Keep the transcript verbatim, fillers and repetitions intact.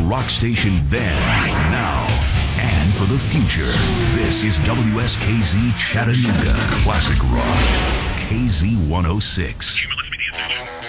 rock station then, now, and for the future. This is W S K Z Chattanooga Classic Rock. K Z one oh six. Cumulus Media Station.